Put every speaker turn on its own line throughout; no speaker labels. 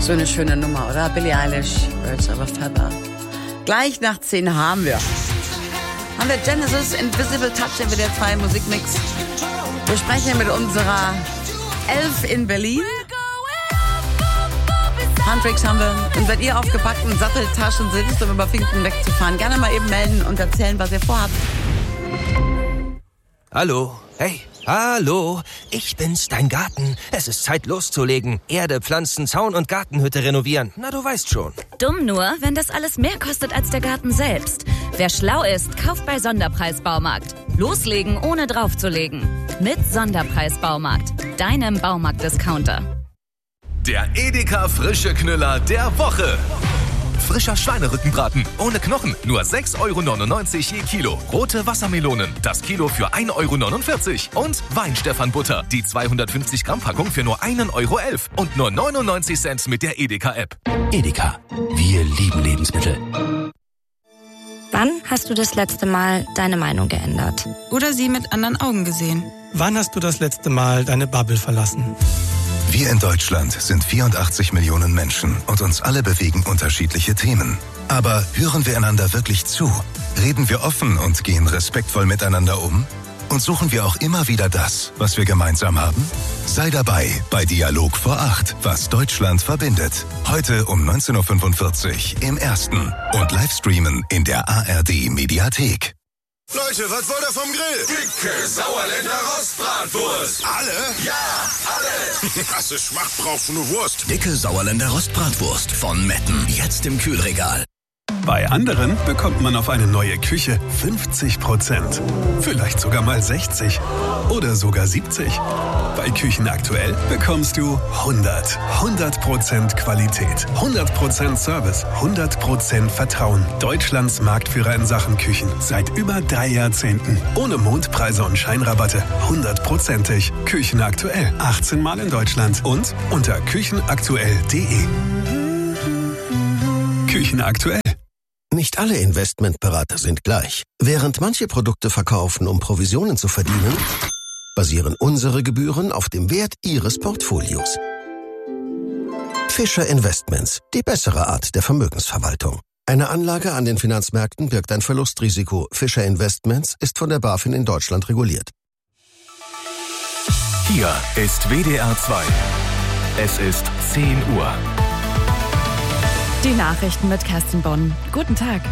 So eine schöne Nummer, oder? Billie Eilish, Birds of a Feather. Gleich nach 10 haben wir Genesis, Invisible Touch, der WDR 2 Musikmix. Wir sprechen mit unserer Elf in Berlin. Handtricks haben wir. Und seid ihr auf gepackten Satteltaschen sitzt, um über Pfingsten wegzufahren, gerne mal eben melden und erzählen, was ihr vorhabt.
Hallo, hey, hallo, ich bin's, dein Garten. Es ist Zeit loszulegen. Erde, Pflanzen, Zaun und Gartenhütte renovieren. Na, du weißt schon.
Dumm nur, wenn das alles mehr kostet als der Garten selbst. Wer schlau ist, kauft bei Sonderpreis Baumarkt. Loslegen, ohne draufzulegen. Mit Sonderpreis Baumarkt, deinem Baumarkt-Discounter.
Der Edeka frische Knüller der Woche. Frischer Schweinerückenbraten, ohne Knochen, nur 6,99 € je Kilo. Rote Wassermelonen, das Kilo für 1,49 €. Und Weinstefan-Butter, die 250 Gramm Packung für nur 1,11 € und nur 99 Cent mit der Edeka-App.
Edeka, wir lieben Lebensmittel.
Wann hast du das letzte Mal deine Meinung geändert?
Oder sie mit anderen Augen gesehen?
Wann hast du das letzte Mal deine Bubble verlassen?
Wir in Deutschland sind 84 Millionen Menschen und uns alle bewegen unterschiedliche Themen. Aber hören wir einander wirklich zu? Reden wir offen und gehen respektvoll miteinander um? Und suchen wir auch immer wieder das, was wir gemeinsam haben? Sei dabei bei Dialog vor 8, was Deutschland verbindet. Heute um 19:45 Uhr im Ersten und Livestreamen in der ARD Mediathek.
Leute, was wollt ihr vom Grill?
Dicke Sauerländer Rostbratwurst.
Alle?
Ja, alle.
Krasse Schmacht brauchst du nur Wurst.
Dicke Sauerländer Rostbratwurst von Metten. Jetzt im Kühlregal.
Bei anderen bekommt man auf eine neue Küche 50%. Vielleicht sogar mal 60. Oder sogar 70. Bei Küchen aktuell bekommst du 100% Qualität, 100% Service, 100% Vertrauen. Deutschlands Marktführer in Sachen Küchen. Seit über 3 Jahrzehnten. Ohne Mondpreise und Scheinrabatte. 100%ig. Küchen aktuell. 18 Mal in Deutschland. Und unter küchenaktuell.de. Küchen aktuell.
Nicht alle Investmentberater sind gleich. Während manche Produkte verkaufen, um Provisionen zu verdienen, basieren unsere Gebühren auf dem Wert Ihres Portfolios. Fischer Investments, die bessere Art der Vermögensverwaltung. Eine Anlage an den Finanzmärkten birgt ein Verlustrisiko. Fischer Investments ist von der BaFin in Deutschland reguliert.
Hier ist WDR 2. Es ist 10 Uhr.
Die Nachrichten mit Kerstin Bonn. Guten Tag.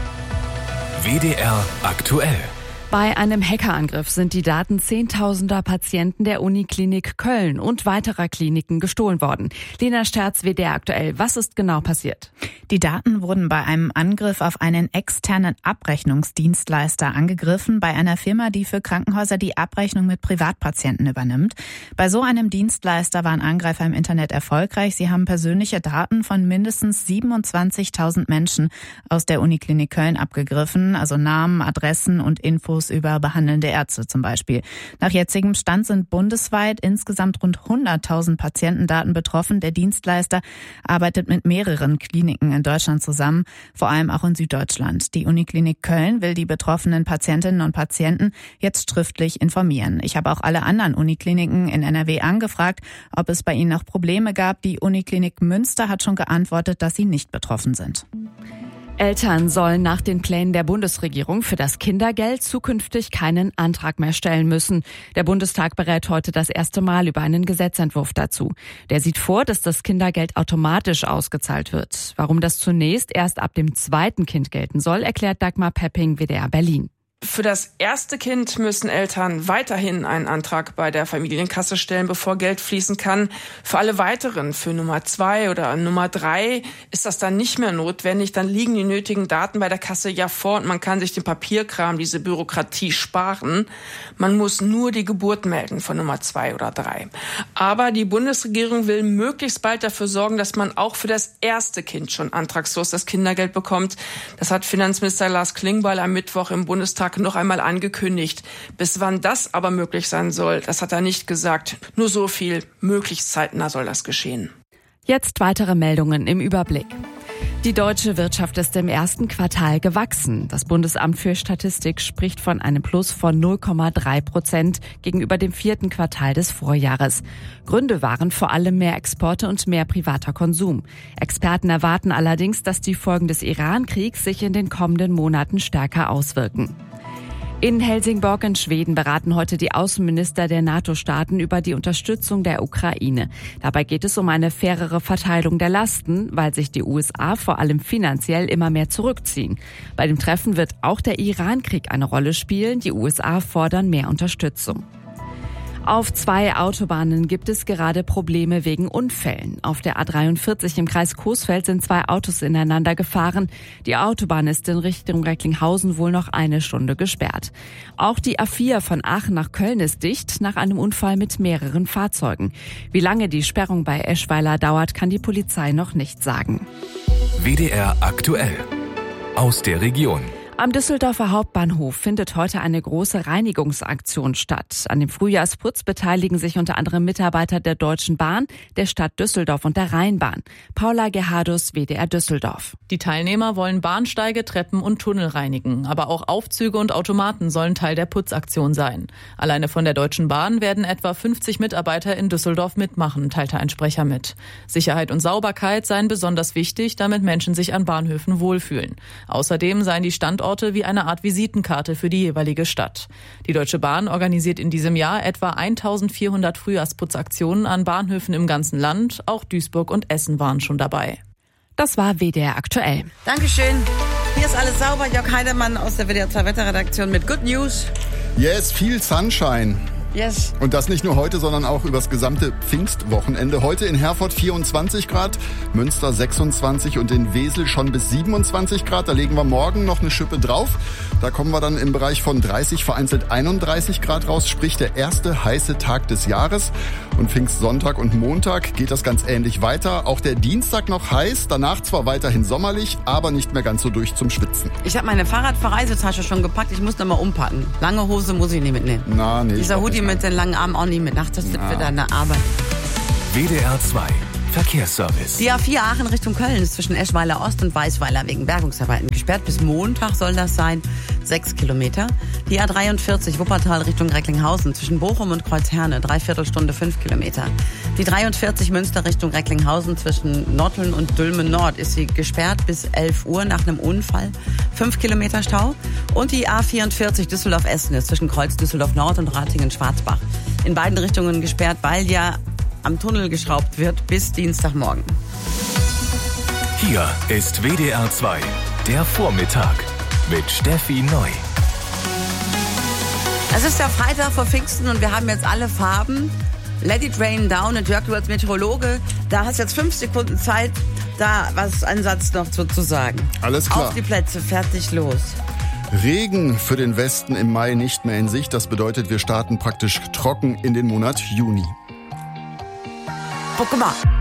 WDR aktuell.
Bei einem Hackerangriff sind die Daten zehntausender Patienten der Uniklinik Köln und weiterer Kliniken gestohlen worden. Lena Sterz, WDR aktuell. Was ist genau passiert?
Die Daten wurden bei einem Angriff auf einen externen Abrechnungsdienstleister angegriffen, bei einer Firma, die für Krankenhäuser die Abrechnung mit Privatpatienten übernimmt. Bei so einem Dienstleister waren Angreifer im Internet erfolgreich. Sie haben persönliche Daten von mindestens 27.000 Menschen aus der Uniklinik Köln abgegriffen, also Namen, Adressen und Infos über behandelnde Ärzte zum Beispiel. Nach jetzigem Stand sind bundesweit insgesamt rund 100.000 Patientendaten betroffen. Der Dienstleister arbeitet mit mehreren Kliniken in Deutschland zusammen, vor allem auch in Süddeutschland. Die Uniklinik Köln will die betroffenen Patientinnen und Patienten jetzt schriftlich informieren. Ich habe auch alle anderen Unikliniken in NRW angefragt, ob es bei ihnen noch Probleme gab. Die Uniklinik Münster hat schon geantwortet, dass sie nicht betroffen sind.
Eltern sollen nach den Plänen der Bundesregierung für das Kindergeld zukünftig keinen Antrag mehr stellen müssen. Der Bundestag berät heute das erste Mal über einen Gesetzentwurf dazu. Der sieht vor, dass das Kindergeld automatisch ausgezahlt wird. Warum das zunächst erst ab dem 2. Kind gelten soll, erklärt Dagmar Pepping, WDR Berlin.
Für das erste Kind müssen Eltern weiterhin einen Antrag bei der Familienkasse stellen, bevor Geld fließen kann. Für alle weiteren, für Nummer 2 oder Nummer 3, ist das dann nicht mehr notwendig. Dann liegen die nötigen Daten bei der Kasse ja vor und man kann sich den Papierkram, diese Bürokratie sparen. Man muss nur die Geburt melden von Nummer 2 oder 3. Aber die Bundesregierung will möglichst bald dafür sorgen, dass man auch für das erste Kind schon antragslos das Kindergeld bekommt. Das hat Finanzminister Lars Klingbeil am Mittwoch im Bundestag noch einmal angekündigt. Bis wann das aber möglich sein soll, das hat er nicht gesagt. Nur so viel, möglichst zeitnah soll das geschehen.
Jetzt weitere Meldungen im Überblick. Die deutsche Wirtschaft ist im ersten Quartal gewachsen. Das Bundesamt für Statistik spricht von einem Plus von 0,3% gegenüber dem vierten Quartal des Vorjahres. Gründe waren vor allem mehr Exporte und mehr privater Konsum. Experten erwarten allerdings, dass die Folgen des Iran-Kriegs sich in den kommenden Monaten stärker auswirken. In Helsingborg in Schweden beraten heute die Außenminister der NATO-Staaten über die Unterstützung der Ukraine. Dabei geht es um eine fairere Verteilung der Lasten, weil sich die USA vor allem finanziell immer mehr zurückziehen. Bei dem Treffen wird auch der Iran-Krieg eine Rolle spielen. Die USA fordern mehr Unterstützung. Auf 2 Autobahnen gibt es gerade Probleme wegen Unfällen. Auf der A43 im Kreis Coesfeld sind 2 Autos ineinander gefahren. Die Autobahn ist in Richtung Recklinghausen wohl noch 1 Stunde gesperrt. Auch die A4 von Aachen nach Köln ist dicht nach einem Unfall mit mehreren Fahrzeugen. Wie lange die Sperrung bei Eschweiler dauert, kann die Polizei noch nicht sagen.
WDR aktuell. Aus der Region.
Am Düsseldorfer Hauptbahnhof findet heute eine große Reinigungsaktion statt. An dem Frühjahrsputz beteiligen sich unter anderem Mitarbeiter der Deutschen Bahn, der Stadt Düsseldorf und der Rheinbahn. Paula Gerhardus, WDR Düsseldorf.
Die Teilnehmer wollen Bahnsteige, Treppen und Tunnel reinigen. Aber auch Aufzüge und Automaten sollen Teil der Putzaktion sein. Alleine von der Deutschen Bahn werden etwa 50 Mitarbeiter in Düsseldorf mitmachen, teilte ein Sprecher mit. Sicherheit und Sauberkeit seien besonders wichtig, damit Menschen sich an Bahnhöfen wohlfühlen. Außerdem seien die Standorte wie eine Art Visitenkarte für die jeweilige Stadt. Die Deutsche Bahn organisiert in diesem Jahr etwa 1400 Frühjahrsputzaktionen an Bahnhöfen im ganzen Land. Auch Duisburg und Essen waren schon dabei.
Das war WDR aktuell.
Dankeschön. Hier ist alles sauber. Jörg Heidemann aus der WDR 2 Wetterredaktion mit Good News.
Yes, viel Sunshine.
Yes.
Und das nicht nur heute, sondern auch übers gesamte Pfingstwochenende. Heute in Herford 24 Grad, Münster 26 und in Wesel schon bis 27 Grad. Da legen wir morgen noch eine Schippe drauf. Da kommen wir dann im Bereich von 30, vereinzelt 31 Grad raus, sprich der erste heiße Tag des Jahres. Und Pfingstsonntag und Montag geht das ganz ähnlich weiter. Auch der Dienstag noch heiß, danach zwar weiterhin sommerlich, aber nicht mehr ganz so durch zum Schwitzen.
Ich habe meine Fahrradreisetasche schon gepackt, ich muss noch mal umpacken. Lange Hose muss ich nicht mitnehmen.
Na, nee.
Dieser Hoodie mit den langen Armen auch nicht mit. Ach, das wird wieder eine Arbeit.
WDR 2 Verkehrsservice.
Die A4 Aachen Richtung Köln ist zwischen Eschweiler Ost und Weißweiler wegen Bergungsarbeiten gesperrt. Bis Montag soll das sein. 6 Kilometer. Die A43 Wuppertal Richtung Recklinghausen zwischen Bochum und Kreuzherne. 3/4 Stunde 5 Kilometer. Die 43 Münster Richtung Recklinghausen zwischen Notteln und Dülmen Nord ist sie gesperrt bis 11 Uhr nach einem Unfall. 5 Kilometer Stau. Und die A44 Düsseldorf-Essen ist zwischen Kreuz Düsseldorf Nord und Ratingen-Schwarzbach. In beiden Richtungen gesperrt, weil ja am Tunnel geschraubt wird bis Dienstagmorgen.
Hier ist WDR 2, der Vormittag mit Steffi Neu.
Es ist der Freitag vor Pfingsten und wir haben jetzt alle Farben. Let it rain down. Und Jörg, du als Meteorologe, da hast jetzt 5 Sekunden Zeit, da was einen Satz noch zu sagen.
Alles klar.
Auf die Plätze, fertig, los.
Regen für den Westen im Mai nicht mehr in Sicht. Das bedeutet, wir starten praktisch trocken in den Monat Juni.
Guck mal.